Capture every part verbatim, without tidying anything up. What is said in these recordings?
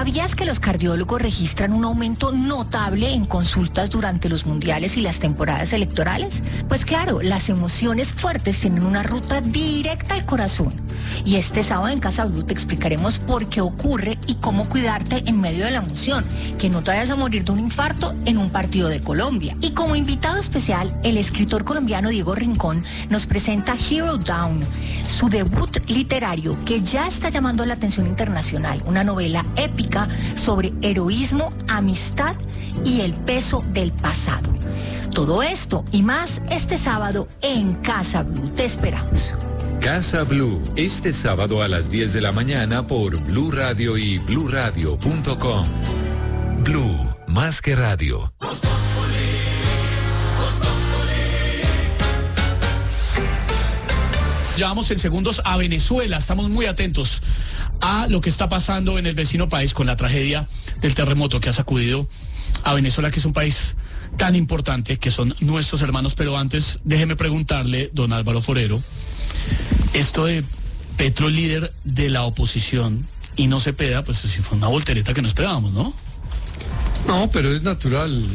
¿Sabías que los cardiólogos registran un aumento notable en consultas durante los mundiales y las temporadas electorales? Pues claro, las emociones fuertes tienen una ruta directa al corazón. Y este sábado en Casa Blue te explicaremos por qué ocurre y cómo cuidarte en medio de la emoción, que no te vayas a morir de un infarto en un partido de Colombia. Y como invitado especial, el escritor colombiano Diego Rincón nos presenta Hero Down, su debut literario que ya está llamando la atención internacional, una novela épica sobre heroísmo, amistad y el peso del pasado. Todo esto y más este sábado en Casa Blue. Te esperamos. Casa Blue, este sábado a las diez de la mañana por Blue Radio y blue radio punto com. Blue, más que radio. Llevamos en segundos a Venezuela. Estamos muy atentos a lo que está pasando en el vecino país con la tragedia del terremoto que ha sacudido a Venezuela, que es un país tan importante, que son nuestros hermanos. Pero antes, déjeme preguntarle, don Álvaro Forero, esto de Petro, líder de la oposición, y no Cepeda, pues sí fue una voltereta que no esperábamos, ¿no? No, pero es natural,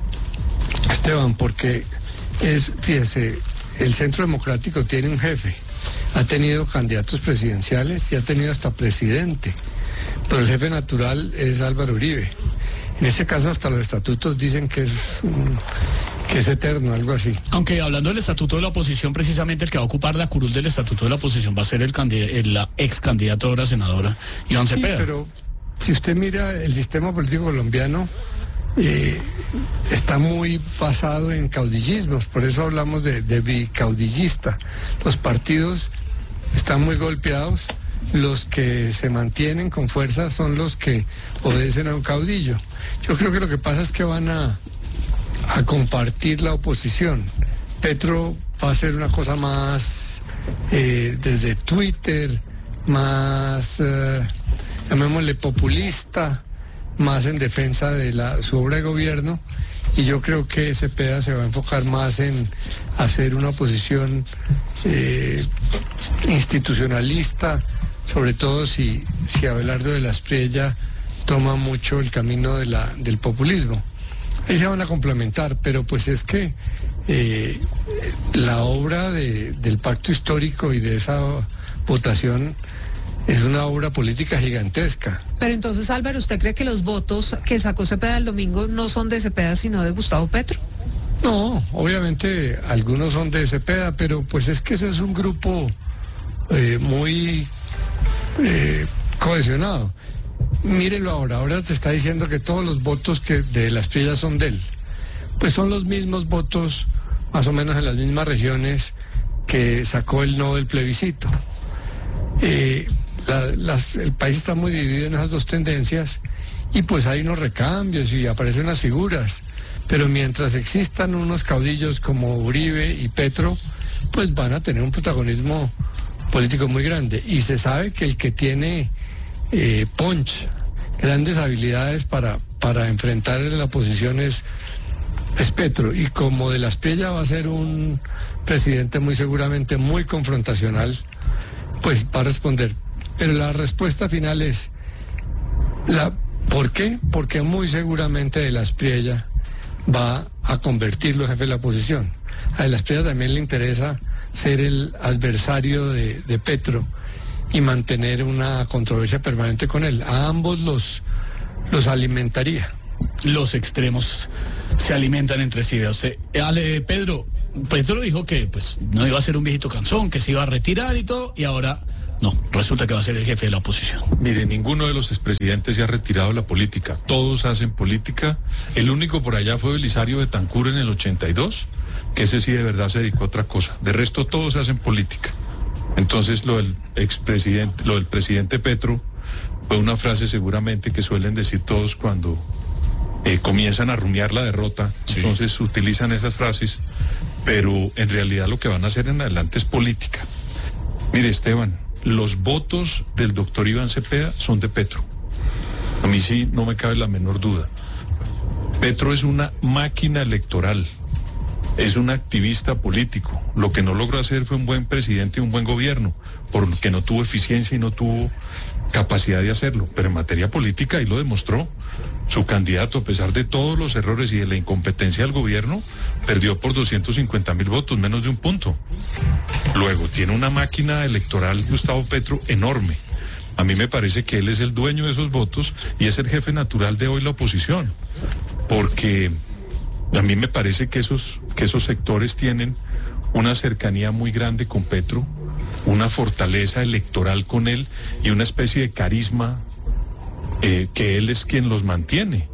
Esteban, porque es, fíjese, el Centro Democrático tiene un jefe, ha tenido candidatos presidenciales y ha tenido hasta presidente, pero el jefe natural es Álvaro Uribe. En ese caso hasta los estatutos dicen que es un, que es eterno, algo así. Aunque hablando del estatuto de la oposición, precisamente el que va a ocupar la curul del estatuto de la oposición va a ser el, el la ex candidato ahora senadora, Iván sí, Cepeda. Pero si usted mira el sistema político colombiano, eh, está muy basado en caudillismos, por eso hablamos de, de bicaudillista. Los partidos están muy golpeados, los que se mantienen con fuerza son los que obedecen a un caudillo. Yo creo que lo que pasa es que van a, a compartir la oposición. Petro va a hacer una cosa más eh, desde Twitter, más, eh, llamémosle populista, más en defensa de la, su obra de gobierno, y yo creo que Cepeda se va a enfocar más en hacer una oposición eh, institucionalista, sobre todo si, si Abelardo de la Espriella toma mucho el camino de la, del populismo. Ahí se van a complementar, pero pues es que eh, la obra de, del pacto histórico y de esa votación es una obra política gigantesca. Pero entonces, Álvaro, ¿usted cree que los votos que sacó Cepeda el domingo no son de Cepeda, sino de Gustavo Petro? No, obviamente algunos son de Cepeda, pero pues es que ese es un grupo eh, muy eh, cohesionado. Mírenlo ahora, ahora se está diciendo que todos los votos que de las Espriella son de él. Pues son los mismos votos, más o menos en las mismas regiones, que sacó el no del plebiscito. Eh, La, las, el país está muy dividido en esas dos tendencias y pues hay unos recambios y aparecen las figuras, pero mientras existan unos caudillos como Uribe y Petro, pues van a tener un protagonismo político muy grande, y se sabe que el que tiene eh, punch, grandes habilidades para, para enfrentar la oposición es, es Petro, y como de la Espriella va a ser un presidente muy seguramente muy confrontacional, pues va a responder. Pero la respuesta final es, la, ¿por qué? Porque muy seguramente de la Espriella va a convertirlo en jefe de la oposición. A de la Espriella también le interesa ser el adversario de, de Petro y mantener una controversia permanente con él. A ambos los, los alimentaría. Los extremos se alimentan entre sí. Usted, Ale, Pedro, Petro dijo que pues no iba a ser un viejito cansón, que se iba a retirar y todo, y ahora... No, resulta que va a ser el jefe de la oposición. Mire, ninguno de los expresidentes se ha retirado de la política. Todos hacen política. El único por allá fue Belisario Betancur en el ochenta y dos, que ese sí de verdad se dedicó a otra cosa. De resto, todos hacen política. Entonces, lo del expresidente, lo del presidente Petro, fue una frase seguramente que suelen decir todos cuando eh, comienzan a rumiar la derrota. Sí. Entonces, utilizan esas frases, pero en realidad lo que van a hacer en adelante es política. Mire, Esteban, los votos del doctor Iván Cepeda son de Petro. A mí sí no me cabe la menor duda. Petro es una máquina electoral, es un activista político. Lo que no logró hacer fue un buen presidente y un buen gobierno, porque no tuvo eficiencia y no tuvo capacidad de hacerlo, pero en materia política ahí lo demostró. Su candidato, a pesar de todos los errores y de la incompetencia del gobierno, perdió por doscientos cincuenta mil votos, menos de un punto. Luego, tiene una máquina electoral, Gustavo Petro, enorme. A mí me parece que él es el dueño de esos votos y es el jefe natural de hoy la oposición. Porque a mí me parece que esos, que esos sectores tienen una cercanía muy grande con Petro, una fortaleza electoral con él y una especie de carisma eh, que él es quien los mantiene.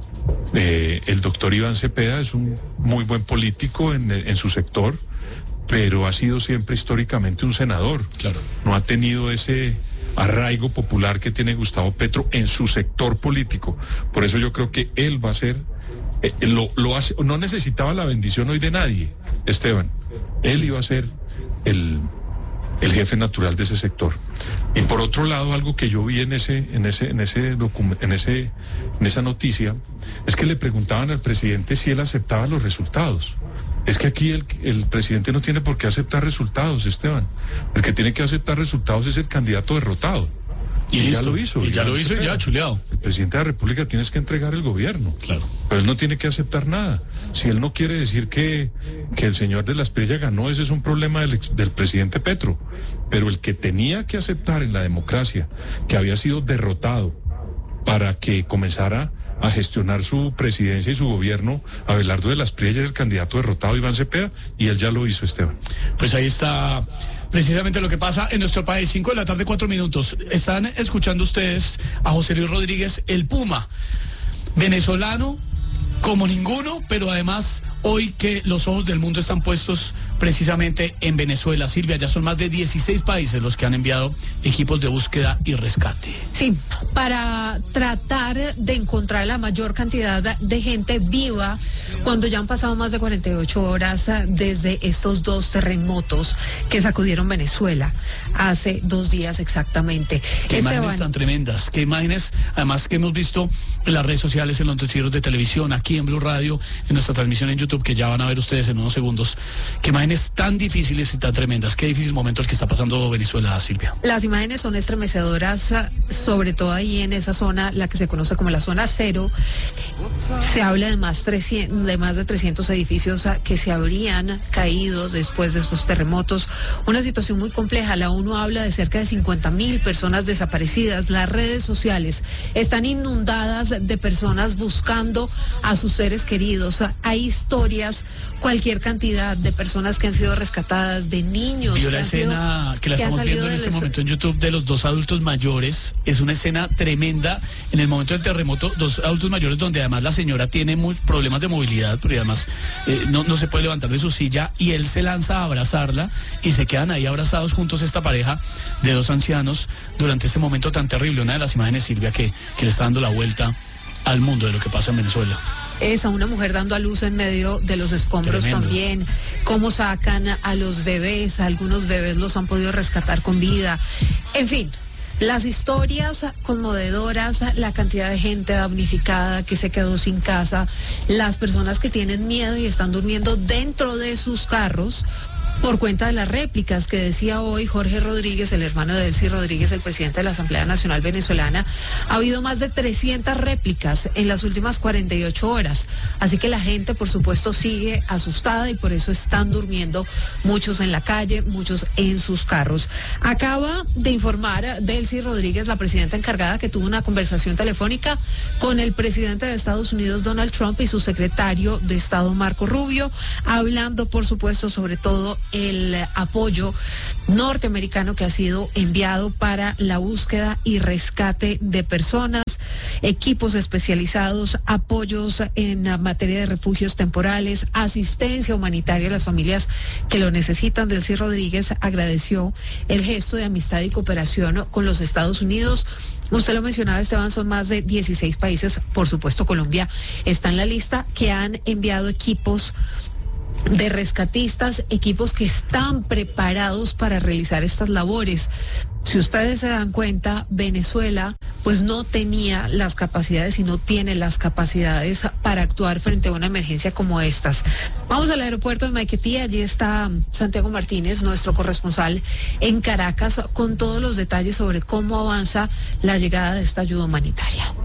Eh, el doctor Iván Cepeda es un muy buen político en, en su sector, pero ha sido siempre históricamente un senador. Claro. No ha tenido ese arraigo popular que tiene Gustavo Petro en su sector político. Por eso yo creo que él va a ser, eh, lo, lo hace, no necesitaba la bendición hoy de nadie, Esteban. Él iba a ser el, el jefe natural de ese sector. Y por otro lado, algo que yo vi en ese, en ese, en ese docu- en ese, en esa noticia, es que le preguntaban al presidente si él aceptaba los resultados. Es que aquí el, el presidente no tiene por qué aceptar resultados, Esteban. El que tiene que aceptar resultados es el candidato derrotado. Y, y ya listo. lo hizo. Y ya lo hizo y ya, chuleado. El presidente de la República tienes que entregar el gobierno. Claro. Pero él no tiene que aceptar nada. Si él no quiere decir que, que el señor de la Espriella ganó, ese es un problema del, del presidente Petro. Pero el que tenía que aceptar en la democracia que había sido derrotado para que comenzara a gestionar su presidencia y su gobierno, Abelardo de la Espriella era el candidato derrotado, Iván Cepeda, y él ya lo hizo, Esteban. Pues ahí está precisamente lo que pasa en nuestro país. Cinco de la tarde, cuatro minutos. Están escuchando ustedes a José Luis Rodríguez, el Puma, venezolano como ninguno, pero además hoy que los ojos del mundo están puestos precisamente en Venezuela. Silvia, ya son más de dieciséis países los que han enviado equipos de búsqueda y rescate. Sí, para tratar de encontrar la mayor cantidad de gente viva cuando ya han pasado más de cuarenta y ocho horas desde estos dos terremotos que sacudieron Venezuela hace dos días exactamente. Qué Esteban, imágenes tan tremendas, qué imágenes, además que hemos visto en las redes sociales, en los noticieros de televisión, aquí en Blue Radio, en nuestra transmisión en YouTube, que ya van a ver ustedes en unos segundos. Qué imágenes tan difíciles y tan tremendas. Qué difícil momento el que está pasando Venezuela, Silvia. Las imágenes son estremecedoras, sobre todo ahí en esa zona, la que se conoce como la zona cero. Se habla de más, trescientos, de más de trescientos edificios que se habrían caído después de estos terremotos. Una situación muy compleja. La ONU habla de cerca de cincuenta mil personas desaparecidas. Las redes sociales están inundadas de personas buscando a sus seres queridos. Hay historias, cualquier cantidad de personas que han sido rescatadas, de niños. Vio que la han escena sido, que la que han estamos salido viendo en de este Venezuela. momento en YouTube de los dos adultos mayores. Es una escena tremenda en el momento del terremoto. Dos adultos mayores donde además la señora tiene muy problemas de movilidad, pero además eh, no, no se puede levantar de su silla y él se lanza a abrazarla y se quedan ahí abrazados juntos esta pareja de dos ancianos durante este momento tan terrible. Una de las imágenes, Silvia, que, que le está dando la vuelta al mundo de lo que pasa en Venezuela. Es a una mujer dando a luz en medio de los escombros. Tremendo. También, cómo sacan a los bebés, algunos bebés los han podido rescatar con vida, en fin. Las historias conmovedoras, la cantidad de gente damnificada que se quedó sin casa, las personas que tienen miedo y están durmiendo dentro de sus carros por cuenta de las réplicas que decía hoy Jorge Rodríguez, el hermano de Delcy Rodríguez, el presidente de la Asamblea Nacional Venezolana. Ha habido más de trescientas réplicas en las últimas cuarenta y ocho horas. Así que la gente, por supuesto, sigue asustada y por eso están durmiendo muchos en la calle, muchos en sus carros. Acaba de informar Delcy Rodríguez, la presidenta encargada, que tuvo una conversación telefónica con el presidente de Estados Unidos, Donald Trump, y su secretario de Estado, Marco Rubio, hablando, por supuesto, sobre todo el apoyo norteamericano que ha sido enviado para la búsqueda y rescate de personas, equipos especializados, apoyos en materia de refugios temporales, asistencia humanitaria a las familias que lo necesitan. Delcy Rodríguez agradeció el gesto de amistad y cooperación con los Estados Unidos. Usted lo mencionaba, Esteban, son más de dieciséis países, por supuesto Colombia está en la lista, que han enviado equipos de rescatistas, equipos que están preparados para realizar estas labores. Si ustedes se dan cuenta, Venezuela pues no tenía las capacidades y no tiene las capacidades para actuar frente a una emergencia como estas. Vamos al aeropuerto de Maiquetía, allí está Santiago Martínez, nuestro corresponsal en Caracas, con todos los detalles sobre cómo avanza la llegada de esta ayuda humanitaria.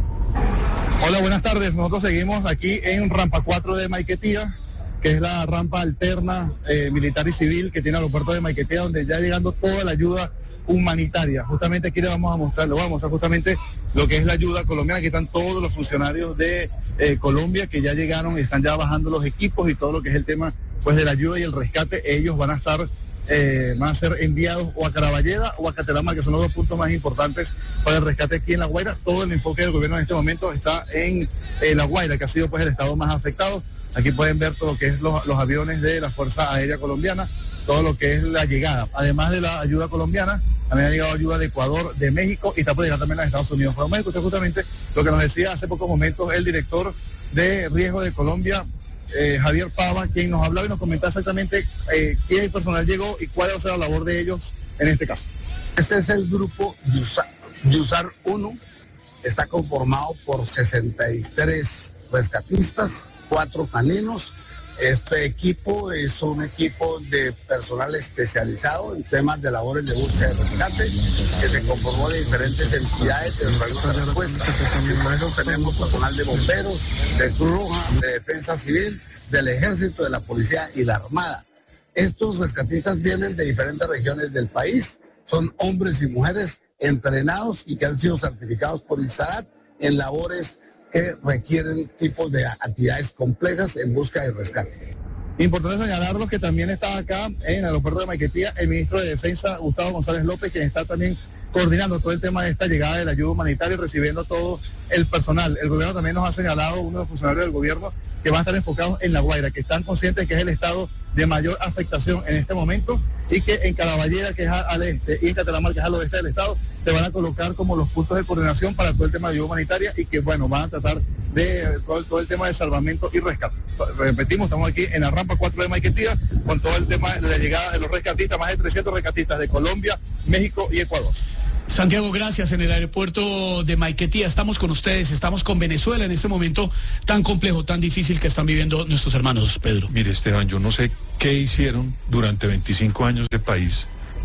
Hola, buenas tardes. Nosotros seguimos aquí en Rampa cuatro de Maiquetía, que es la rampa alterna eh, militar y civil que tiene el aeropuerto de Maiquetía, donde ya llegando toda la ayuda humanitaria. Justamente aquí le vamos a mostrar, le vamos a mostrar justamente lo que es la ayuda colombiana. Aquí están todos los funcionarios de eh, Colombia que ya llegaron y están ya bajando los equipos y todo lo que es el tema pues de la ayuda y el rescate. Ellos van a estar, eh, van a ser enviados o a Caraballeda o a Caterama, que son los dos puntos más importantes para el rescate aquí en La Guaira. Todo el enfoque del gobierno en este momento está en eh, La Guaira, que ha sido pues el estado más afectado. Aquí pueden ver todo lo que es los, los aviones de la Fuerza Aérea Colombiana, todo lo que es la llegada. Además de la ayuda colombiana, también ha llegado ayuda de Ecuador, de México y está por llegar también a Estados Unidos. Pero México, usted justamente lo que nos decía hace pocos momentos el director de riesgo de Colombia, eh, Javier Pava, quien nos hablaba y nos comentaba exactamente eh, qué personal llegó y cuál va a ser la labor de ellos en este caso. Este es el grupo Yusar, Yusar uno, está conformado por sesenta y tres rescatistas, cuatro caninos. Este equipo es un equipo de personal especializado en temas de labores de búsqueda y rescate, que se conformó de diferentes entidades de organismos de respuesta. Y por eso tenemos personal de bomberos, de Cruz Roja, de Defensa Civil, del Ejército, de la Policía y la Armada. Estos rescatistas vienen de diferentes regiones del país, son hombres y mujeres entrenados y que han sido certificados por INSARAT en labores que requieren tipos de actividades complejas en busca y rescate. Importante señalarlo que también está acá en el aeropuerto de Maiquetía el ministro de Defensa, Gustavo González López, quien está también coordinando todo el tema de esta llegada de la ayuda humanitaria y recibiendo todo el personal. El gobierno también nos ha señalado, uno de los funcionarios del gobierno, que van a estar enfocados en La Guaira, que están conscientes que es el estado de mayor afectación en este momento y que en Caraballeda, que es al este, y en Caterama, que es al oeste del estado, se van a colocar como los puntos de coordinación para todo el tema de ayuda humanitaria y que, bueno, van a tratar de todo, todo el tema de salvamento y rescate. Repetimos, estamos aquí en la rampa cuatro de Maiquetía con todo el tema de la llegada de los rescatistas, más de trescientos rescatistas de Colombia, México y Ecuador. Santiago, gracias. En el aeropuerto de Maiquetía estamos con ustedes, estamos con Venezuela en este momento tan complejo, tan difícil que están viviendo nuestros hermanos, Pedro. Mire, Esteban, yo no sé qué hicieron durante veinticinco años de país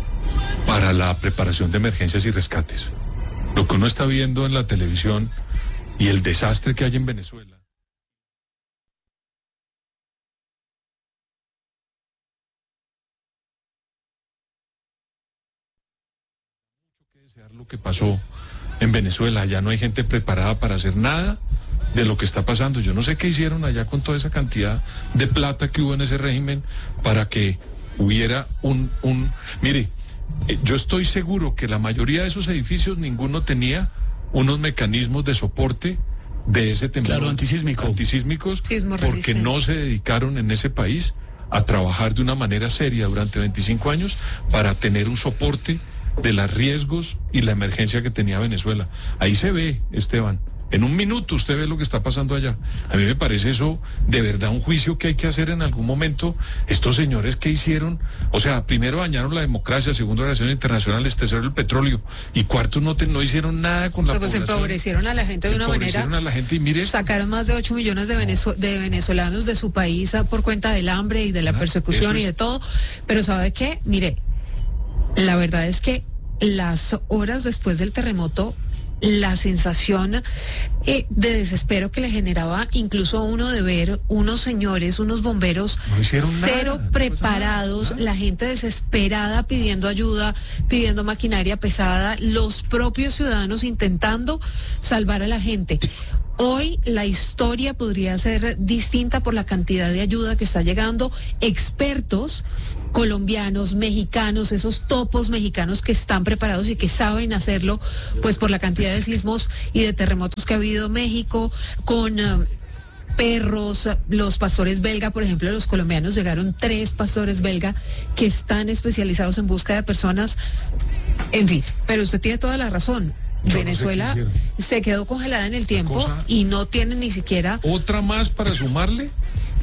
para la preparación de emergencias y rescates. Lo que uno está viendo en la televisión y el desastre que hay en Venezuela. Lo que pasó en Venezuela, ya no hay gente preparada para hacer nada de lo que está pasando. Yo no sé qué hicieron allá con toda esa cantidad de plata que hubo en ese régimen para que hubiera un, un... Mire, eh, yo estoy seguro que la mayoría de esos edificios ninguno tenía unos mecanismos de soporte de ese temblor. Claro, antisísmico. Antisísmicos, porque no se dedicaron en ese país a trabajar de una manera seria durante veinticinco años para tener un soporte de los riesgos y la emergencia que tenía Venezuela. Ahí se ve, Esteban, en un minuto usted ve lo que está pasando allá. A mí me parece eso de verdad un juicio que hay que hacer en algún momento. Estos señores que hicieron, o sea, primero dañaron la democracia, segundo relaciones internacionales, tercero el petróleo y cuarto no, te, no hicieron nada con la pues población. Empobrecieron a la gente de una manera. A la gente y mire, sacaron más de ocho millones de, venezue de venezolanos de su país por cuenta del hambre y de la ah, persecución es... y de todo. Pero ¿sabe qué? Mire, la verdad es que las horas después del terremoto, la sensación eh, de desespero que le generaba incluso a uno de ver unos señores, unos bomberos no hicieron cero nada, preparados, no nada. La gente desesperada pidiendo ayuda, pidiendo maquinaria pesada, los propios ciudadanos intentando salvar a la gente. Hoy la historia podría ser distinta por la cantidad de ayuda que está llegando. Expertos colombianos, mexicanos, esos topos mexicanos que están preparados y que saben hacerlo, pues por la cantidad de sismos y de terremotos que ha habido en México, con uh, perros, los pastores belga, por ejemplo, los colombianos llegaron tres pastores belga que están especializados en búsqueda de personas, en fin, pero usted tiene toda la razón. Yo Venezuela no sé se quedó congelada en el tiempo y no tiene ni siquiera... Otra más para sumarle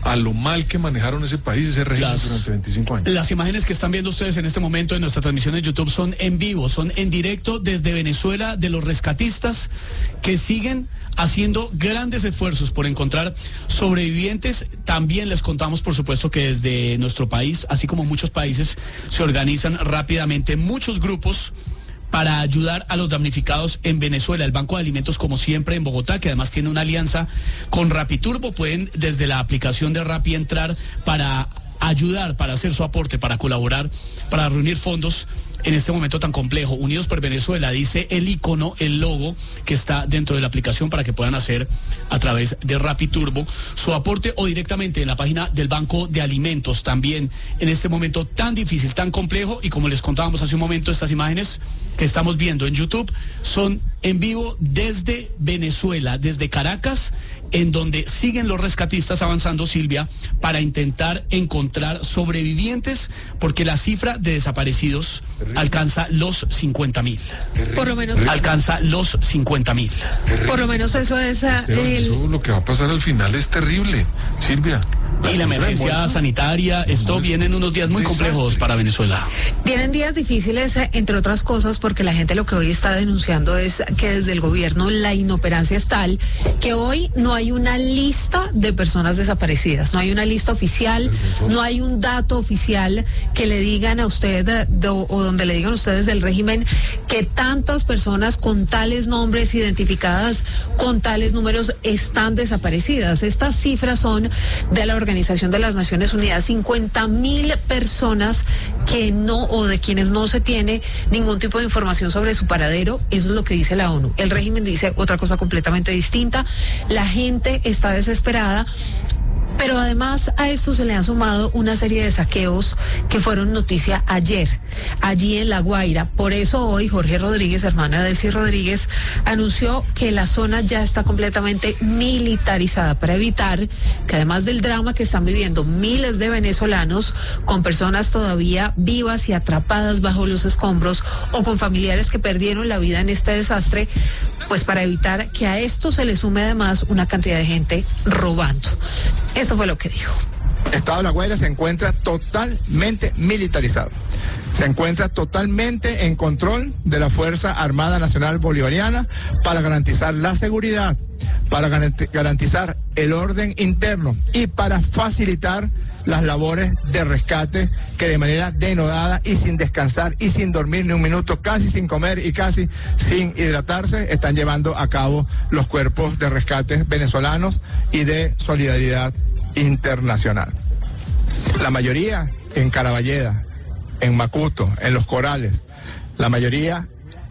a lo mal que manejaron ese país, ese régimen las, durante veinticinco años. Las imágenes que están viendo ustedes en este momento en nuestra transmisión de YouTube son en vivo, son en directo desde Venezuela, de los rescatistas que siguen haciendo grandes esfuerzos por encontrar sobrevivientes. También les contamos, por supuesto, que desde nuestro país, así como muchos países, se organizan rápidamente muchos grupos para ayudar a los damnificados en Venezuela. El Banco de Alimentos, como siempre, en Bogotá, que además tiene una alianza con Rapiturbo, pueden desde la aplicación de Rappi entrar para ayudar, para hacer su aporte, para colaborar, para reunir fondos en este momento tan complejo. Unidos por Venezuela, dice el icono, el logo que está dentro de la aplicación para que puedan hacer a través de Rapiturbo su aporte o directamente en la página del Banco de Alimentos. También en este momento tan difícil, tan complejo, y como les contábamos hace un momento, estas imágenes que estamos viendo en YouTube son en vivo desde Venezuela, desde Caracas, en donde siguen los rescatistas avanzando, Silvia, para intentar encontrar sobrevivientes, porque la cifra de desaparecidos alcanza los cincuenta mil. Por lo menos alcanza los cincuenta mil. Por lo menos eso es Esteban, el... eso lo que va a pasar al final es terrible, Silvia. Y la emergencia sanitaria, esto viene en unos días muy complejos para Venezuela. Vienen días difíciles, entre otras cosas, porque la gente lo que hoy está denunciando es que desde el gobierno la inoperancia es tal que hoy no hay una lista de personas desaparecidas, no hay una lista oficial, no hay un dato oficial que le digan a usted de, o, o donde le digan ustedes del régimen que tantas personas con tales nombres identificadas con tales números están desaparecidas. Estas cifras son de la Organización de las Naciones Unidas, cincuenta mil personas que no, o de quienes no se tiene ningún tipo de información sobre su paradero. Eso es lo que dice la ONU. El régimen dice otra cosa completamente distinta. La gente está desesperada. Pero además a esto se le han sumado una serie de saqueos que fueron noticia ayer, allí en La Guaira. Por eso hoy Jorge Rodríguez, hermana de Delcy Rodríguez, anunció que la zona ya está completamente militarizada para evitar que, además del drama que están viviendo miles de venezolanos con personas todavía vivas y atrapadas bajo los escombros o con familiares que perdieron la vida en este desastre, pues para evitar que a esto se le sume además una cantidad de gente robando. Eso fue lo que dijo. El Estado de La Guaira se encuentra totalmente militarizado. Se encuentra totalmente en control de la Fuerza Armada Nacional Bolivariana para garantizar la seguridad, para garantizar el orden interno y para facilitar las labores de rescate que de manera denodada y sin descansar y sin dormir ni un minuto, casi sin comer y casi sin hidratarse, están llevando a cabo los cuerpos de rescate venezolanos y de solidaridad internacional. La mayoría en Caraballeda, en Macuto, en Los Corales, la mayoría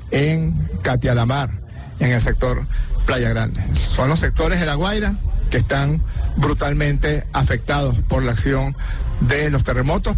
en Catialamar, en el sector Playa Grande. Son los sectores de La Guaira que están brutalmente afectados por la acción de los terremotos.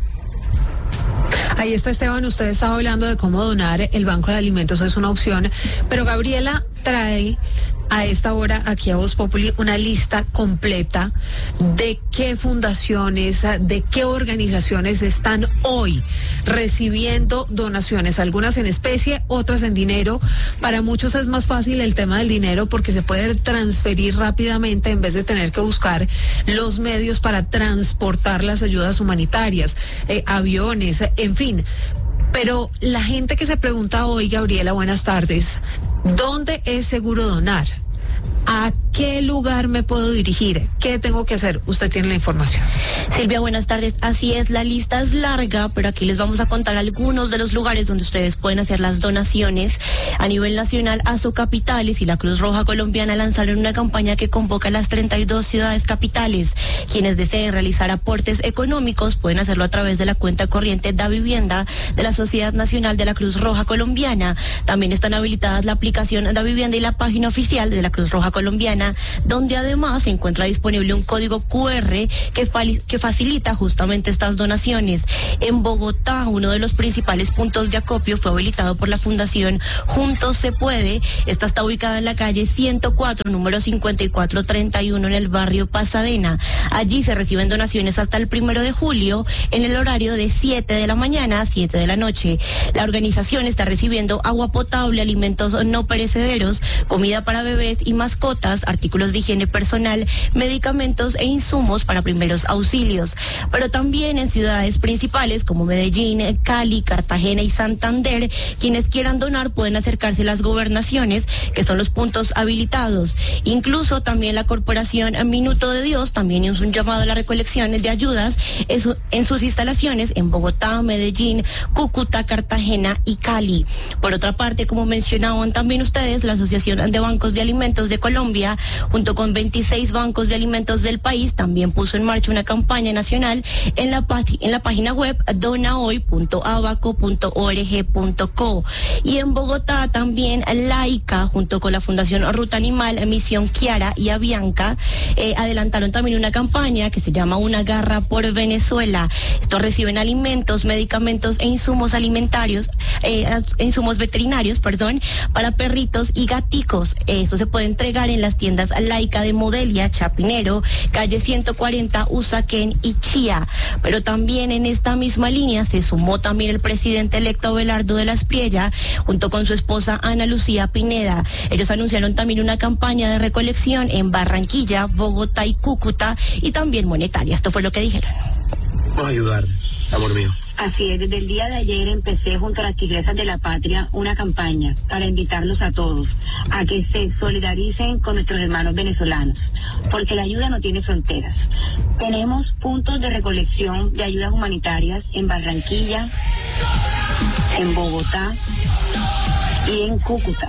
Ahí está, Esteban, usted estaba hablando de cómo donar el Banco de Alimentos, es una opción, pero Gabriela trae a esta hora aquí a Voz Populi una lista completa de qué fundaciones, de qué organizaciones están hoy recibiendo donaciones, algunas en especie, otras en dinero. Para muchos es más fácil el tema del dinero porque se puede transferir rápidamente en vez de tener que buscar los medios para transportar las ayudas humanitarias, eh, aviones, en fin. Pero la gente que se pregunta hoy, Gabriela, buenas tardes, ¿dónde es seguro donar? ¿A qué lugar me puedo dirigir? ¿Qué tengo que hacer? Usted tiene la información. Silvia, buenas tardes. Así es, la lista es larga, pero aquí les vamos a contar algunos de los lugares donde ustedes pueden hacer las donaciones. A nivel nacional, Asocapitales y la Cruz Roja Colombiana lanzaron una campaña que convoca a las treinta y dos ciudades capitales. Quienes deseen realizar aportes económicos pueden hacerlo a través de la cuenta corriente Da Vivienda de la Sociedad Nacional de la Cruz Roja Colombiana. También están habilitadas la aplicación Da Vivienda y la página oficial de la Cruz Roja Colombiana, donde además se encuentra disponible un código cu erre que, que facilita justamente estas donaciones. En Bogotá, uno de los principales puntos de acopio fue habilitado por la Fundación Juntos Se Puede. Esta está ubicada en la calle ciento cuatro, número cincuenta y cuatro treinta y uno, en el barrio Pasadena. Allí se reciben donaciones hasta el primero de julio, en el horario de siete de la mañana a siete de la noche. La organización está recibiendo agua potable, alimentos no perecederos, comida para bebés y mascotas, botas, artículos de higiene personal, medicamentos e insumos para primeros auxilios. Pero también en ciudades principales como Medellín, Cali, Cartagena y Santander, quienes quieran donar pueden acercarse a las gobernaciones, que son los puntos habilitados. Incluso también la corporación Minuto de Dios también hizo un llamado a la recolección de ayudas en sus instalaciones en Bogotá, Medellín, Cúcuta, Cartagena y Cali. Por otra parte, como mencionaban también ustedes, la Asociación de Bancos de Alimentos de Colombia, junto con veintiséis bancos de alimentos del país, también puso en marcha una campaña nacional en la, en la página web donahoy punto abaco punto org punto co. Y en Bogotá también Laica, junto con la Fundación Ruta Animal, Misión Kiara y Avianca, eh, adelantaron también una campaña que se llama Una Garra por Venezuela. Estos reciben alimentos, medicamentos e insumos alimentarios, eh, insumos veterinarios, perdón, para perritos y gaticos. Esto se puede entregar en las tiendas Laica de Modelia, Chapinero, calle ciento cuarenta, Usaquén y Chía. Pero también en esta misma línea se sumó también el presidente electo Abelardo de la Espriella, junto con su esposa Ana Lucía Pineda. Ellos anunciaron también una campaña de recolección en Barranquilla, Bogotá y Cúcuta, y también monetaria. Esto fue lo que dijeron. Vamos a ayudar, amor mío. Así es, desde el día de ayer empecé junto a las Tigresas de la Patria una campaña para invitarlos a todos a que se solidaricen con nuestros hermanos venezolanos, porque la ayuda no tiene fronteras. Tenemos puntos de recolección de ayudas humanitarias en Barranquilla, en Bogotá y en Cúcuta.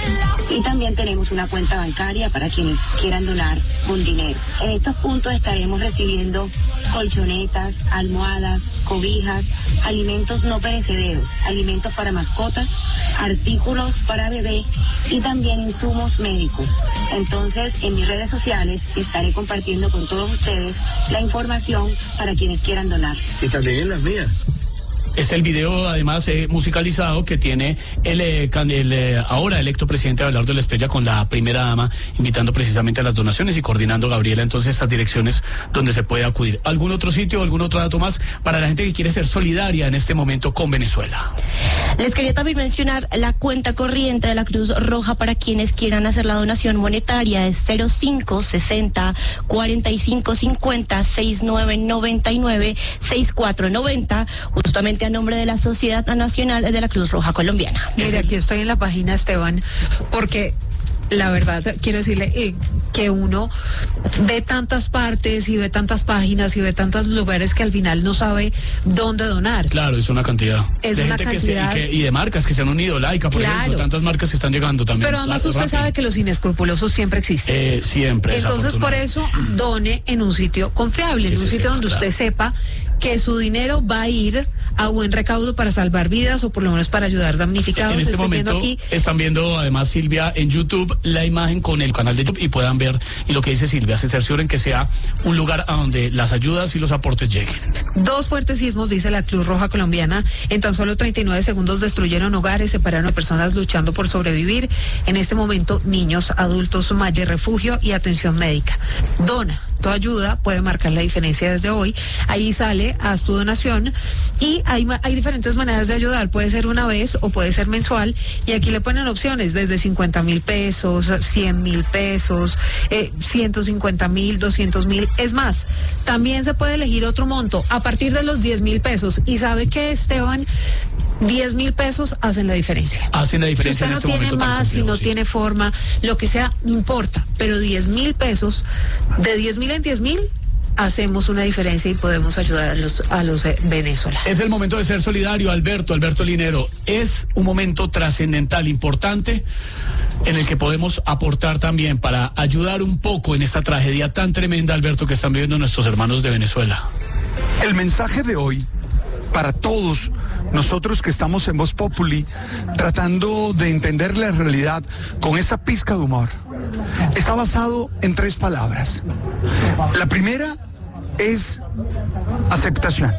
Y también tenemos una cuenta bancaria para quienes quieran donar un dinero. En estos puntos estaremos recibiendo colchonetas, almohadas, cobijas, alimentos no perecederos, alimentos para mascotas, artículos para bebé y también insumos médicos. Entonces, en mis redes sociales estaré compartiendo con todos ustedes la información para quienes quieran donar. Y también en las mías. Es el video, además, eh, musicalizado que tiene el, eh, el eh, ahora electo presidente Abelardo de la Espriella con la primera dama, invitando precisamente a las donaciones y coordinando, Gabriela, entonces estas direcciones donde se puede acudir. ¿Algún otro sitio, algún otro dato más para la gente que quiere ser solidaria en este momento con Venezuela? Les quería también mencionar la cuenta corriente de la Cruz Roja para quienes quieran hacer la donación monetaria. Es cero cinco sesenta cuarenta y cinco cincuenta sesenta y nueve noventa y nueve sesenta y cuatro noventa, justamente a nombre de la Sociedad Nacional de la Cruz Roja Colombiana. Mira, aquí estoy en la página, Esteban, porque la verdad, quiero decirle eh, que uno ve tantas partes y ve tantas páginas y ve tantos lugares que al final no sabe dónde donar. Claro, es una cantidad. Es de una gente cantidad. Que se, y, que, y de marcas que se han unido, Laica, por Claro. ejemplo, tantas marcas que están llegando también. Pero además Claro, usted rápido. sabe que los inescrupulosos siempre existen. Eh, siempre. Entonces, por eso, done en un sitio confiable, Que en un se sitio sepa, donde claro. usted sepa que su dinero va a ir a buen recaudo para salvar vidas o por lo menos para ayudar damnificados. En este Estoy viendo momento aquí. están viendo además, Silvia, en YouTube la imagen con el canal de YouTube y puedan ver, y lo que dice Silvia, se cercioren que sea un lugar a donde las ayudas y los aportes lleguen. Dos fuertes sismos, dice la Cruz Roja Colombiana. En tan solo treinta y nueve segundos destruyeron hogares, separaron a personas luchando por sobrevivir. En este momento, niños, adultos, Maya, refugio y atención médica. Dona. Tu ayuda puede marcar la diferencia desde hoy. Ahí sale, haz tu donación y hay, hay diferentes maneras de ayudar. Puede ser una vez o puede ser mensual. Y aquí le ponen opciones desde cincuenta mil pesos, cien mil pesos, eh, ciento cincuenta mil, doscientos mil. Es más, también se puede elegir otro monto a partir de los diez mil pesos. Y sabe que, Esteban, diez mil pesos hacen la diferencia. Hacen la diferencia Si en usted este no tiene momento tan más, si complejo, no sí. tiene forma, lo que sea, no importa. Pero diez mil pesos, de diez mil en diez mil, hacemos una diferencia y podemos ayudar a los, a los eh, venezolanos. Es el momento de ser solidario, Alberto, Alberto Linero. Es un momento trascendental, importante, en el que podemos aportar también para ayudar un poco en esta tragedia tan tremenda, Alberto, que están viviendo nuestros hermanos de Venezuela. El mensaje de hoy, para todos nosotros que estamos en Voz Populi, tratando de entender la realidad con esa pizca de humor, está basado en tres palabras. La primera es aceptación.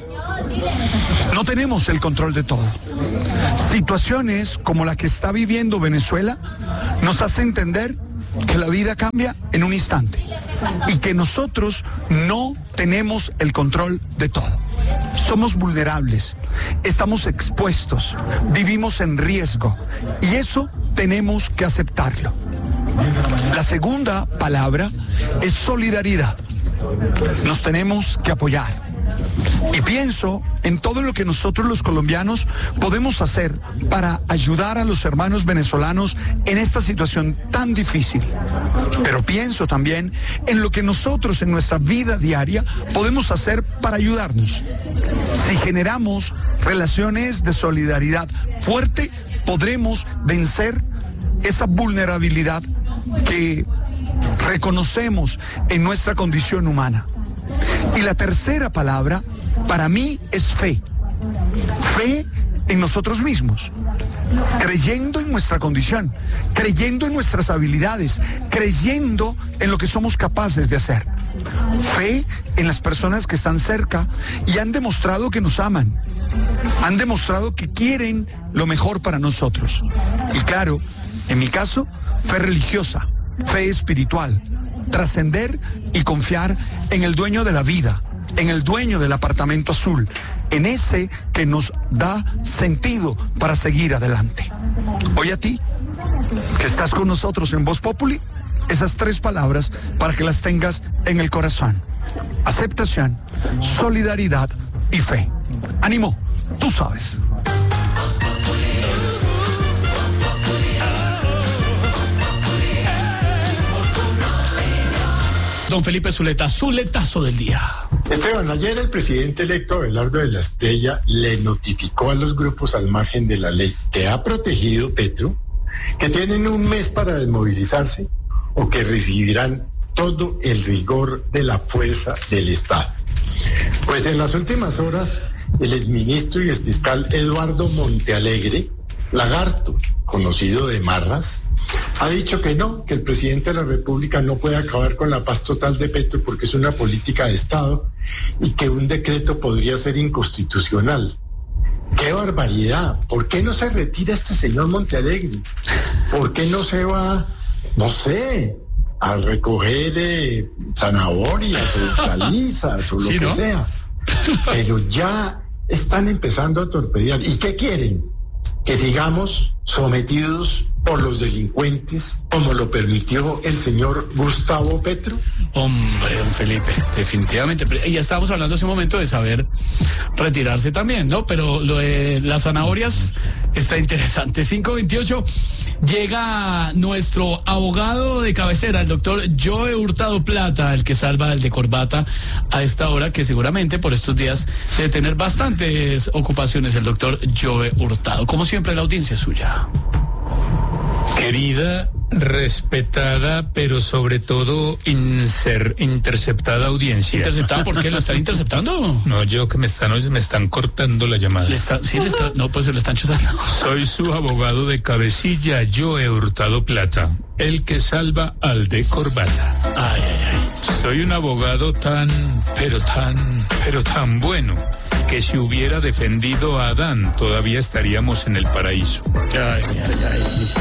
No tenemos el control de todo. Situaciones como la que está viviendo Venezuela nos hace entender que la vida cambia en un instante y que nosotros no tenemos el control de todo. Somos vulnerables, estamos expuestos, vivimos en riesgo y eso tenemos que aceptarlo. La segunda palabra es solidaridad. Nos tenemos que apoyar. Y pienso en todo lo que nosotros los colombianos podemos hacer para ayudar a los hermanos venezolanos en esta situación tan difícil. Pero pienso también en lo que nosotros en nuestra vida diaria podemos hacer para ayudarnos. Si generamos relaciones de solidaridad fuerte, podremos vencer esa vulnerabilidad que reconocemos en nuestra condición humana. Y la tercera palabra para mí es fe. Fe en nosotros mismos, creyendo en nuestra condición, creyendo en nuestras habilidades, creyendo en lo que somos capaces de hacer. Fe en las personas que están cerca y han demostrado que nos aman, han demostrado que quieren lo mejor para nosotros. Y claro, en mi caso, fe religiosa, fe espiritual, trascender y confiar en el dueño de la vida, en el dueño del apartamento azul, en ese que nos da sentido para seguir adelante. Hoy a ti, que estás con nosotros en Voz Populi, esas tres palabras para que las tengas en el corazón: aceptación, solidaridad y fe. ¡Ánimo! Tú sabes. Don Felipe Zuleta, Zuletazo del día. Esteban, ayer el presidente electo Abelardo de la Espriella le notificó a los grupos al margen de la ley que ha protegido Petro que tienen un mes para desmovilizarse o que recibirán todo el rigor de la fuerza del Estado. Pues en las últimas horas, el exministro y exfiscal Eduardo Montealegre, Lagarto, conocido de Marras, ha dicho que no, que el presidente de la República no puede acabar con la paz total de Petro porque es una política de Estado y que un decreto podría ser inconstitucional. ¡Qué barbaridad! ¿Por qué no se retira este señor Montealegre? ¿Por qué no se va, no sé, a recoger eh, zanahorias o hortalizas o lo sí, que ¿no? sea? Pero ya están empezando a torpedear. ¿Y qué quieren? Que sigamos sometidos por los delincuentes, como lo permitió el señor Gustavo Petro. Hombre, don Felipe, definitivamente. Y ya estábamos hablando hace un momento de saber retirarse también, ¿no? Pero lo de las zanahorias está interesante. cinco veintiocho, llega nuestro abogado de cabecera, el doctor Joe Hurtado Plata, el que salva el de corbata a esta hora, que seguramente por estos días debe tener bastantes ocupaciones, el doctor Joe Hurtado. Como siempre, la audiencia es suya. Querida, respetada, pero sobre todo inser, interceptada audiencia. ¿Interceptada? ¿Por qué? ¿Lo están interceptando? No, yo que me están, me están cortando la llamada. ¿Le está, sí, le está, no, pues se le están chuzando. Soy su abogado de cabecilla, Joe Hurtado Plata, el que salva al de corbata. Ay, ay, ay. Soy un abogado tan, pero tan, pero tan bueno, que si hubiera defendido a Adán, todavía estaríamos en el paraíso. Ay, ay, ay.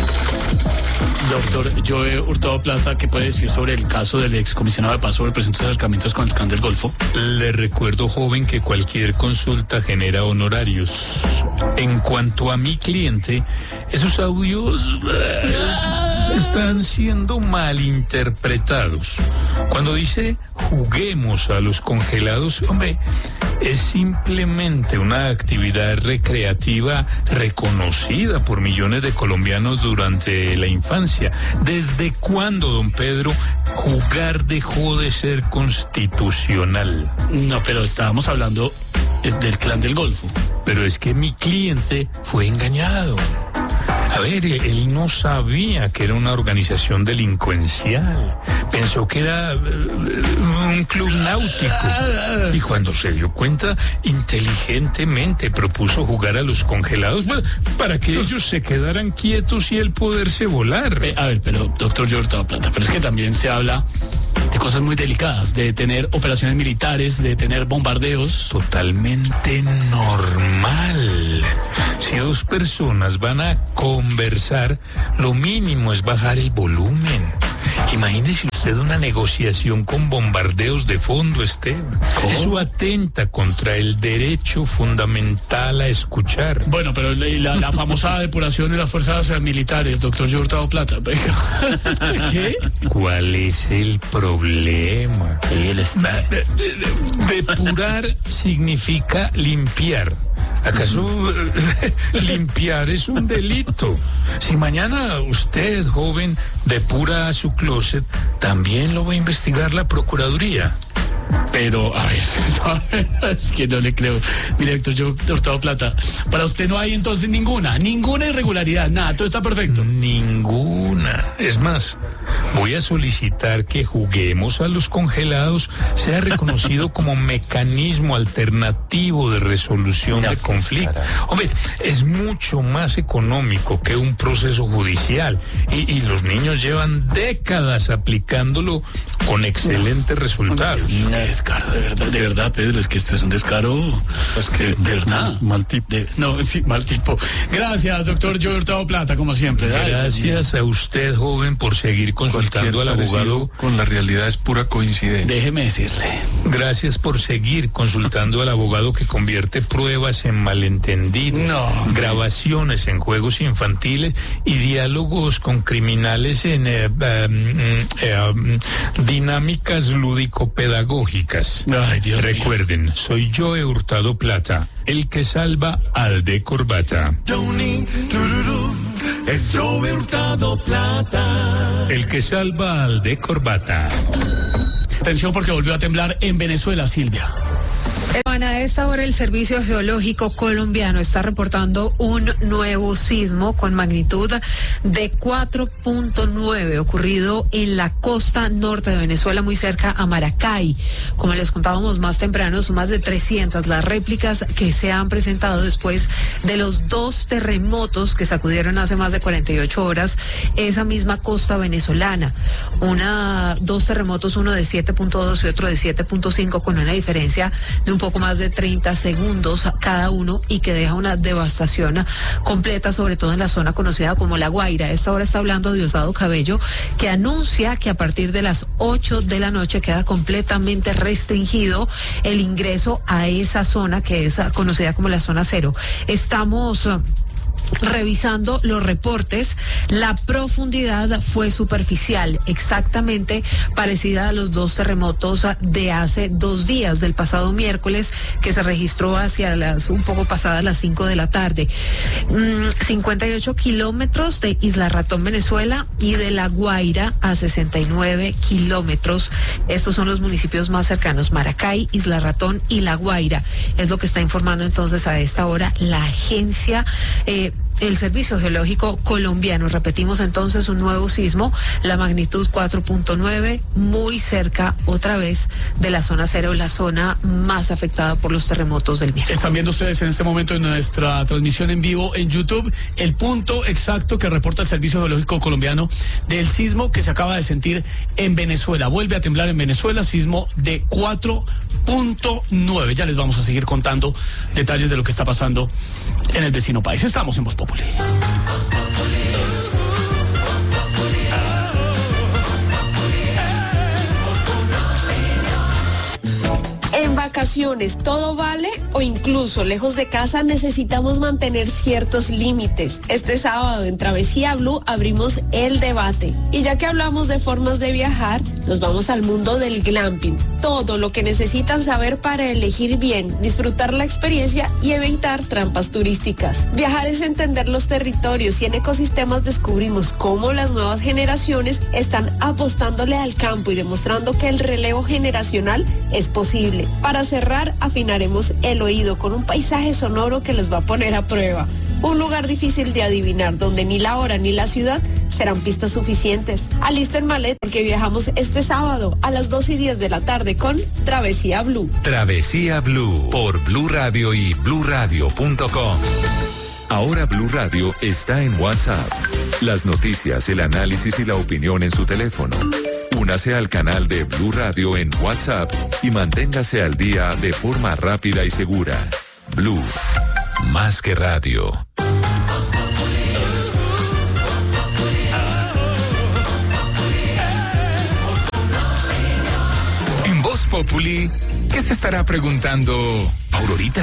Doctor Joe Hurtado Plaza, ¿qué puede decir sobre el caso del excomisionado de paz sobre presuntos acercamientos con el clan del Golfo? Le recuerdo, joven, que cualquier consulta genera honorarios. En cuanto a mi cliente, esos audios eh, están siendo malinterpretados. Cuando dice juguemos a los congelados, hombre, es simplemente una actividad recreativa reconocida por millones de colombianos durante la infancia. ¿Desde cuándo, don Pedro, jugar dejó de ser constitucional? No, pero estábamos hablando del clan del Golfo. Pero es que mi cliente fue engañado. A ver, él no sabía que era una organización delincuencial. Pensó que era uh, un club náutico. Y cuando se dio cuenta, inteligentemente propuso jugar a los congelados, bueno, para que ellos se quedaran quietos y él poderse volar. Eh, a ver, pero doctor Joe Hurtado Plata, pero es que también se habla de cosas muy delicadas, de tener operaciones militares, de tener bombardeos. Totalmente normal. Si dos personas van a conversar, lo mínimo es bajar el volumen. Imagínese usted una negociación con bombardeos de fondo, Esteban. ¿Cómo? Eso atenta contra el derecho fundamental a escuchar. Bueno, pero la, la famosa depuración de las fuerzas militares, doctor Hurtado Plata. ¿Qué? ¿Cuál es el problema? De- de- Depurar significa limpiar. ¿Acaso limpiar es un delito? Si mañana usted, joven, depura su closet, también lo va a investigar la Procuraduría. Pero, a ver, no, es que no le creo. Mire, doctor yo, Hurtado Plata, para usted no hay entonces ninguna, ninguna irregularidad, nada, todo está perfecto. Ninguna. Es más, voy a solicitar que Juguemos a los Congelados sea reconocido como mecanismo alternativo de resolución de conflictos. Hombre, es mucho más económico que un proceso judicial y, y los niños llevan décadas aplicándolo con excelentes resultados. Qué descaro, de verdad, de verdad, Pedro, es que esto es un descaro. Es que, de, de verdad. Mal tipo. De, no, sí, mal tipo. Gracias, doctor Joe Hurtado Plata, como siempre. Gracias a usted, joven, por seguir consultando al abogado. Con la realidad es pura coincidencia. Déjeme decirle. Gracias por seguir consultando al abogado que convierte pruebas en malentendidos, no, grabaciones en juegos infantiles y diálogos con criminales en eh, eh, eh, dinámicas lúdico-pedagógicas. Ay, Dios Recuerden, mío. soy Joe Hurtado Plata, el que salva al de corbata. Es Joe Hurtado Plata. El que salva al de corbata. Atención porque volvió a temblar en Venezuela, Silvia. A esta hora el Servicio Geológico Colombiano está reportando un nuevo sismo con magnitud de cuatro punto nueve ocurrido en la costa norte de Venezuela, muy cerca a Maracay. Como les contábamos más temprano, son más de trescientas las réplicas que se han presentado después de los dos terremotos que sacudieron hace más de cuarenta y ocho horas esa misma costa venezolana. Una, dos terremotos, uno de siete punto dos y otro de siete punto cinco, con una diferencia de un poco más de treinta segundos cada uno y que deja una devastación completa, sobre todo en la zona conocida como La Guaira. A esta hora está hablando Diosdado Cabello, que anuncia que a partir de las ocho de la noche queda completamente restringido el ingreso a esa zona que es conocida como la zona cero. Estamos revisando los reportes. La profundidad fue superficial, exactamente parecida a los dos terremotos de hace dos días, del pasado miércoles, que se registró hacia las un poco pasadas las cinco de la tarde. Mm, cincuenta y ocho kilómetros de Isla Ratón, Venezuela, y de La Guaira a sesenta y nueve kilómetros. Estos son los municipios más cercanos: Maracay, Isla Ratón y La Guaira. Es lo que está informando entonces a esta hora la agencia eh, el Servicio Geológico Colombiano. Repetimos entonces, un nuevo sismo, la magnitud cuatro punto nueve, muy cerca otra vez de la zona cero, la zona más afectada por los terremotos del miércoles. Están viendo ustedes en este momento en nuestra transmisión en vivo en YouTube el punto exacto que reporta el Servicio Geológico Colombiano del sismo que se acaba de sentir en Venezuela. Vuelve a temblar en Venezuela, sismo de cuatro punto nueve. Ya les vamos a seguir contando detalles de lo que está pasando en el vecino país. Estamos en Voz Populi. En vacaciones, ¿todo vale? O incluso lejos de casa necesitamos mantener ciertos límites. Este sábado en Travesía Blue abrimos el debate. Y ya que hablamos de formas de viajar, nos vamos al mundo del glamping. Todo lo que necesitan saber para elegir bien, disfrutar la experiencia y evitar trampas turísticas. Viajar es entender los territorios y en ecosistemas descubrimos cómo las nuevas generaciones están apostándole al campo y demostrando que el relevo generacional es posible. Para cerrar, afinaremos el oído con un paisaje sonoro que los va a poner a prueba. Un lugar difícil de adivinar, donde ni la hora ni la ciudad serán pistas suficientes. Alisten maleta porque viajamos este sábado a las dos y diez de la tarde con Travesía Blue. Travesía Blue por Blue Radio y blue radio punto com. Ahora Blue Radio está en WhatsApp. Las noticias, el análisis y la opinión en su teléfono. Únase al canal de Blue Radio en WhatsApp y manténgase al día de forma rápida y segura. Blue, más que radio. Populi, ¿qué se estará preguntando Aurorita?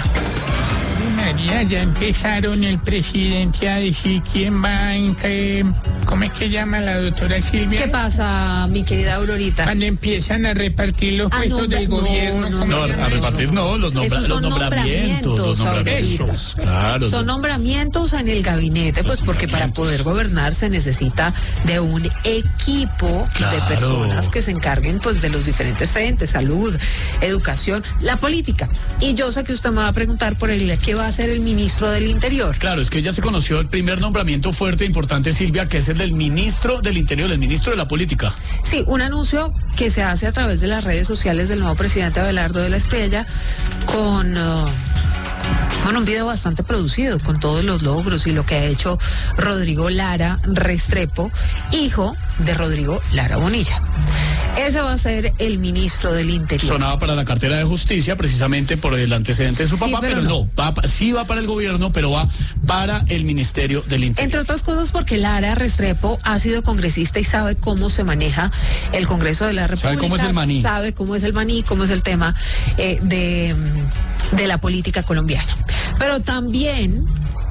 María, ya empezaron el presidente a decir quién va en qué. ¿Cómo es que llama la doctora Silvia? ¿Qué pasa, mi querida Aurorita? Cuando empiezan a repartir los Ah, puestos nombra- del no, gobierno. no, ¿cómo No, se llama a eso? repartir no, los, nombra- Esos los son nombramientos, los nombramientos, nombramientos. Claro. Son nombramientos en el gabinete, pues porque para poder gobernar se necesita de un equipo Claro. de personas que se encarguen pues de los diferentes frentes, salud, educación, la política. Y yo sé que usted me va a preguntar por el qué va a hacer el ministro del Interior. Claro, es que ya se conoció el primer nombramiento fuerte e importante, Silvia, que es el del ministro del Interior, el ministro de la Política. Sí, un anuncio que se hace a través de las redes sociales del nuevo presidente Abelardo de la Espriella con... uh, Bueno, un video bastante producido con todos los logros y lo que ha hecho Rodrigo Lara Restrepo, hijo de Rodrigo Lara Bonilla. Ese va a ser el ministro del Interior. Sonaba para la cartera de justicia precisamente por el antecedente de su Sí, papá, pero pero, no. no, va, pa- sí va para el gobierno, pero va para el Ministerio del Interior. Entre otras cosas porque Lara Restrepo ha sido congresista y sabe cómo se maneja el Congreso de la República. Sabe cómo es el maní. Sabe cómo es el maní, cómo es el tema eh, de, mm, de la política colombiana. Pero también...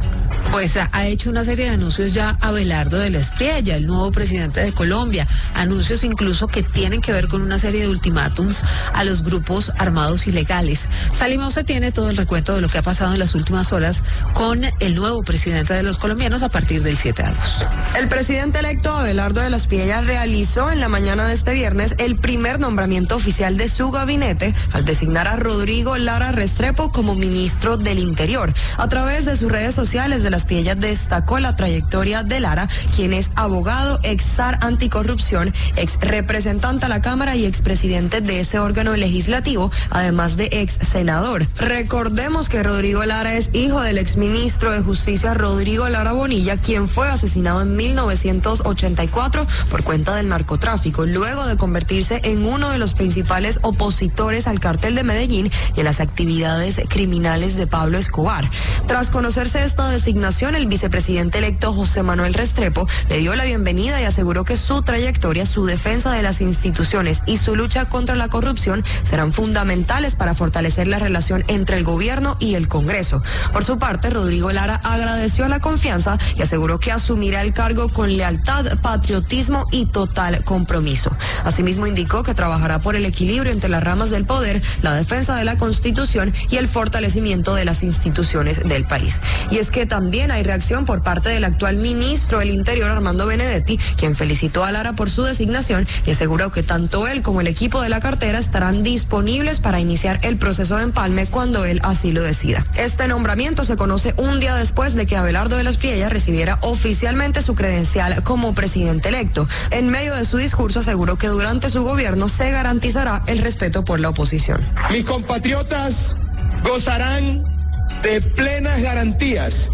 Pues ha, ha hecho una serie de anuncios ya Abelardo de la Espriella, el nuevo presidente de Colombia, anuncios incluso que tienen que ver con una serie de ultimátums a los grupos armados ilegales. Salima, usted tiene todo el recuento de lo que ha pasado en las últimas horas con el nuevo presidente de los colombianos a partir del siete de agosto. El presidente electo Abelardo de la Espriella realizó en la mañana de este viernes el primer nombramiento oficial de su gabinete al designar a Rodrigo Lara Restrepo como ministro del Interior. A través de sus redes sociales de la Espriella destacó la trayectoria de Lara, quien es abogado, ex zar anticorrupción, ex representante a la Cámara y expresidente de ese órgano legislativo, además de ex senador. Recordemos que Rodrigo Lara es hijo del exministro de Justicia Rodrigo Lara Bonilla, quien fue asesinado en mil novecientos ochenta y cuatro por cuenta del narcotráfico, luego de convertirse en uno de los principales opositores al cártel de Medellín y a las actividades criminales de Pablo Escobar. Tras conocerse esta designación, el vicepresidente electo José Manuel Restrepo le dio la bienvenida y aseguró que su trayectoria, su defensa de las instituciones y su lucha contra la corrupción serán fundamentales para fortalecer la relación entre el gobierno y el Congreso. Por su parte, Rodrigo Lara agradeció la confianza y aseguró que asumirá el cargo con lealtad, patriotismo y total compromiso. Asimismo, indicó que trabajará por el equilibrio entre las ramas del poder, la defensa de la Constitución y el fortalecimiento de las instituciones del país. Y es que también hay reacción por parte del actual ministro del Interior, Armando Benedetti, quien felicitó a Lara por su designación y aseguró que tanto él como el equipo de la cartera estarán disponibles para iniciar el proceso de empalme cuando él así lo decida. Este nombramiento se conoce un día después de que Abelardo de la Espriella recibiera oficialmente su credencial como presidente electo. En medio de su discurso aseguró que durante su gobierno se garantizará el respeto por la oposición. Mis compatriotas gozarán de plenas garantías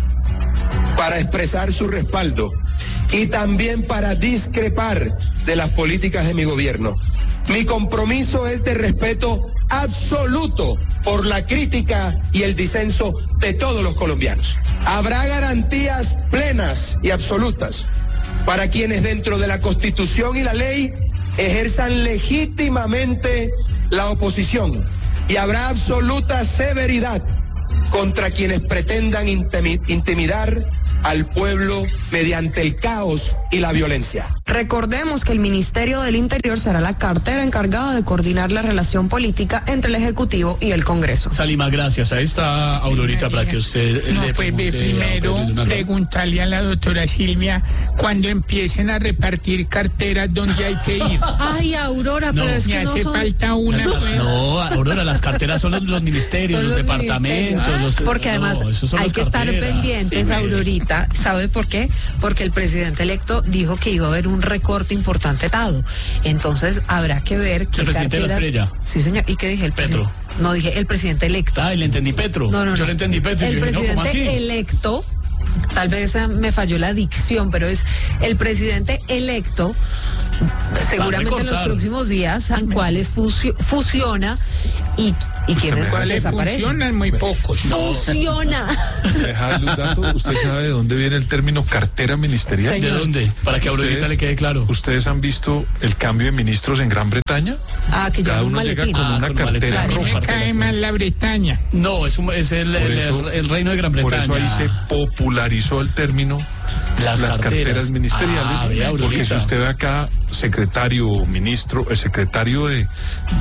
para expresar su respaldo y también para discrepar de las políticas de mi gobierno. Mi compromiso es de respeto absoluto por la crítica y el disenso de todos los colombianos. Habrá garantías plenas y absolutas para quienes dentro de la Constitución y la ley ejerzan legítimamente la oposición, y habrá absoluta severidad contra quienes pretendan intimi- intimidar al pueblo mediante el caos y la violencia. Recordemos que el Ministerio del Interior será la cartera encargada de coordinar la relación política entre el Ejecutivo y el Congreso. Salima, gracias. Ahí está Aurorita para que usted No, le pues ve, pregunte a primero Pedro Leonardo. preguntarle a la doctora Silvia cuando empiecen a repartir carteras dónde hay que ir. Ay, Aurora, No, pero es Me que no hace son... falta una. Las car- no, Aurora, las carteras son los, los ministerios, Son los, los departamentos. ministerios. Los, Porque no, además esos son hay las que estar carteras. pendientes, Sí, Aurorita. ¿Sabe por qué? Porque el presidente electo dijo que iba a haber un recorte importante dado. Entonces habrá que ver qué El presidente de la carteras... Espriella. Sí, señor. ¿Y qué dije? El Petro. presidente- No, dije el presidente electo. Ah, le entendí Petro. No, no, Yo no. le entendí Petro. El y yo dije, no, ¿cómo presidente así? electo, tal vez eh, me falló la dicción, pero es el presidente electo, seguramente en los recortar. próximos días, en cuales fusio- fusiona ¿Y, y quiénes ¿Cuáles desaparecen? funcionan? Muy pocos. Funciona. Dejarle un dato, ¿usted sabe de dónde viene el término cartera ministerial? ¿De dónde? Para que a Aurorita le quede claro. ¿Ustedes han visto el cambio de ministros en Gran Bretaña? Ah, que Cada llevan un uno llega maletín. con Ah, una con maletín. cartera A mí roja. me cae mal la Bretaña. No, es, un- es el, Por el- eso- el reino de Gran Por Bretaña. eso ahí se popularizó el término Las las, carteras. carteras, ministeriales. Ah, vea, porque Aurorita. si usted ve acá, secretario, ministro, el secretario de